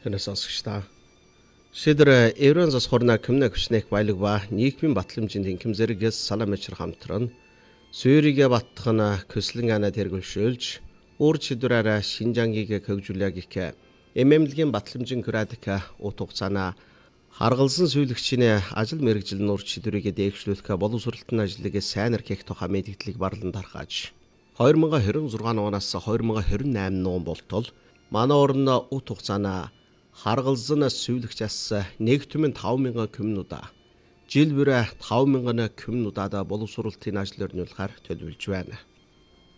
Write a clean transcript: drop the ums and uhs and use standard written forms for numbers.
Тэнэс сонсогчдаа. Шидэр Еврон засхорна кэмнэ хүчнэх байлаг ба нийгмийн батламжийн тэнхим зэрэгээс салам ачир хамтран Сүүригэ баттахна көслэн ана тэргүүлшүүлж өөр шидвэраараа Шинжангийг хөгжүүлэх гэх эмэмлэгийн батламжийн куратика утгацаана харгалзан сүйлагчийн ажил мэргэжил нуур шидвэрийг дээгшлүүлэх боловсролтын ажлыг сайнэр гэх тухай мэдээллийг барлан даргааж 2026 оноос 2028 он болтол манай орн утгацаана харгалзан сүйлагчаас нэгтмэн 5000 кмнуда жил бүрэ 5000 кмнудад боловсролтын ажил өрнүүлэхээр төлөвлөж байна.